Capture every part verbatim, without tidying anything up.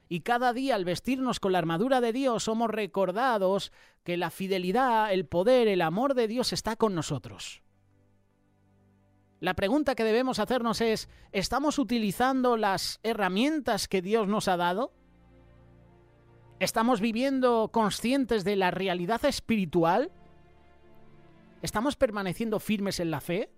Y cada día al vestirnos con la armadura de Dios somos recordados que la fidelidad, el poder, el amor de Dios está con nosotros. La pregunta que debemos hacernos es, ¿estamos utilizando las herramientas que Dios nos ha dado? ¿Estamos viviendo conscientes de la realidad espiritual? ¿Estamos permaneciendo firmes en la fe?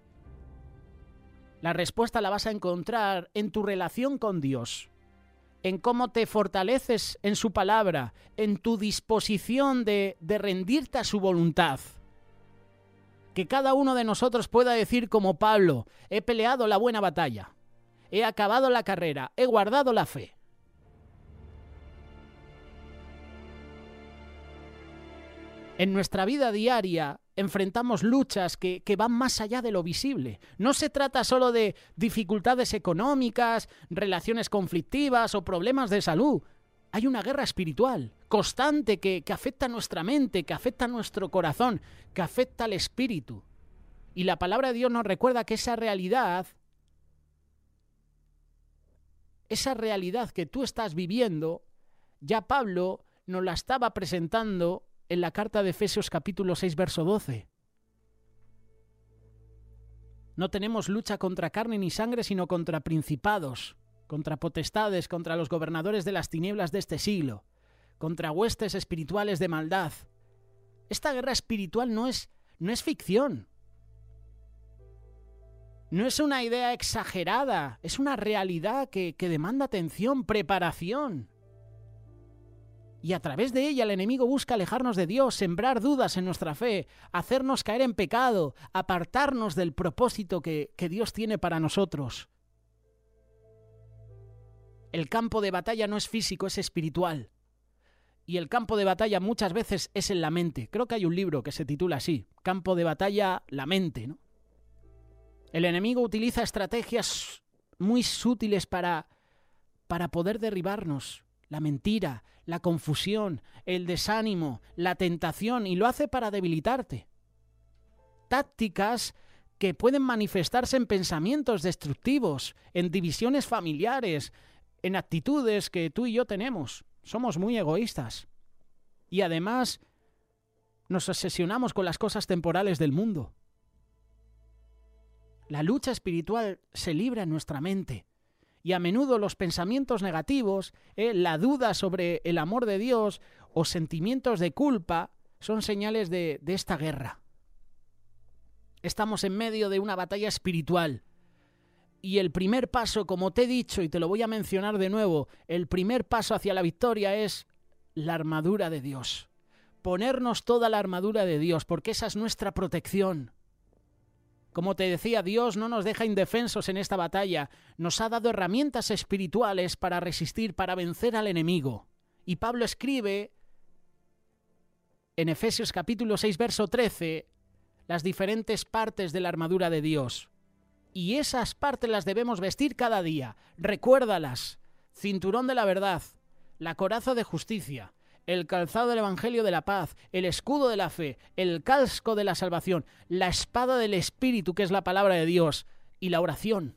La respuesta la vas a encontrar en tu relación con Dios, en cómo te fortaleces en su palabra, en tu disposición de, de rendirte a su voluntad. Que cada uno de nosotros pueda decir como Pablo, he peleado la buena batalla, he acabado la carrera, he guardado la fe. En nuestra vida diaria enfrentamos luchas que, que van más allá de lo visible. No se trata solo de dificultades económicas, relaciones conflictivas o problemas de salud. Hay una guerra espiritual constante que, que afecta a nuestra mente, que afecta a nuestro corazón, que afecta al espíritu. Y la palabra de Dios nos recuerda que esa realidad, esa realidad que tú estás viviendo, ya Pablo nos la estaba presentando en la carta de Efesios capítulo seis, verso doce. No tenemos lucha contra carne ni sangre, sino contra principados, contra potestades, contra los gobernadores de las tinieblas de este siglo, contra huestes espirituales de maldad. Esta guerra espiritual no es, no es ficción. No es una idea exagerada, es una realidad que, que demanda atención, preparación. Y a través de ella el enemigo busca alejarnos de Dios, sembrar dudas en nuestra fe, hacernos caer en pecado, apartarnos del propósito que, que Dios tiene para nosotros. El campo de batalla no es físico, es espiritual. Y el campo de batalla muchas veces es en la mente. Creo que hay un libro que se titula así, Campo de batalla, la mente, ¿no? El enemigo utiliza estrategias muy sutiles para, para poder derribarnos. La mentira, la confusión, el desánimo, la tentación, y lo hace para debilitarte. Tácticas que pueden manifestarse en pensamientos destructivos, en divisiones familiares, en actitudes que tú y yo tenemos. Somos muy egoístas. Y además nos obsesionamos con las cosas temporales del mundo. La lucha espiritual se libra en nuestra mente. Y a menudo los pensamientos negativos, eh, la duda sobre el amor de Dios o sentimientos de culpa son señales de, de esta guerra. Estamos en medio de una batalla espiritual. Y el primer paso, como te he dicho y te lo voy a mencionar de nuevo, el primer paso hacia la victoria es la armadura de Dios. Ponernos toda la armadura de Dios, porque esa es nuestra protección. Como te decía, Dios no nos deja indefensos en esta batalla. Nos ha dado herramientas espirituales para resistir, para vencer al enemigo. Y Pablo escribe en Efesios capítulo seis, verso trece, las diferentes partes de la armadura de Dios. Y esas partes las debemos vestir cada día. Recuérdalas. Cinturón de la verdad, la coraza de justicia, el calzado del evangelio de la paz, el escudo de la fe, el casco de la salvación, la espada del Espíritu, que es la palabra de Dios, y la oración.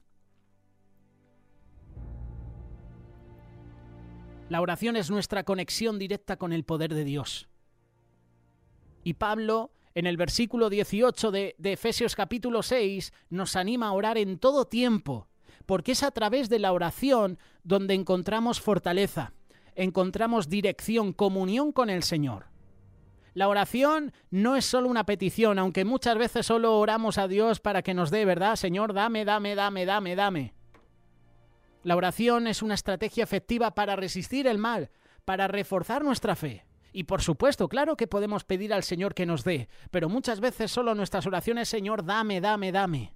La oración es nuestra conexión directa con el poder de Dios. Y Pablo, en el versículo dieciocho de, de Efesios capítulo seis, nos anima a orar en todo tiempo, porque es a través de la oración donde encontramos fortaleza, encontramos dirección, comunión con el Señor. La oración no es solo una petición, aunque muchas veces solo oramos a Dios para que nos dé, ¿verdad? Señor, dame, dame, dame, dame, dame. La oración es una estrategia efectiva para resistir el mal, para reforzar nuestra fe. Y por supuesto, claro que podemos pedir al Señor que nos dé, pero muchas veces solo nuestras oraciones, Señor, dame, dame, dame.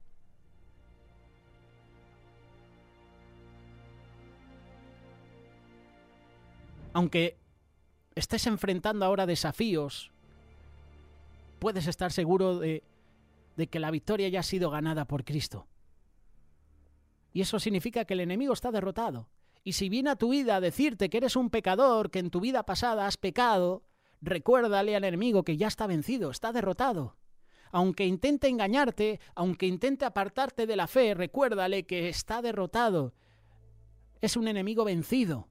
Aunque estés enfrentando ahora desafíos, puedes estar seguro de, de que la victoria ya ha sido ganada por Cristo. Y eso significa que el enemigo está derrotado. Y si viene a tu vida a decirte que eres un pecador, que en tu vida pasada has pecado, recuérdale al enemigo que ya está vencido, está derrotado. Aunque intente engañarte, aunque intente apartarte de la fe, recuérdale que está derrotado. Es un enemigo vencido.